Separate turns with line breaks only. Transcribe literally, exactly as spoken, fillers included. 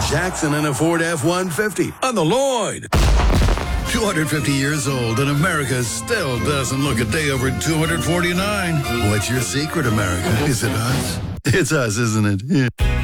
Jackson and a Ford F one fifty on the Lloyd. two hundred fifty years old and America still doesn't look a day over two hundred forty-nine. What's your secret, America? Is it us? It's us, isn't it? Yeah.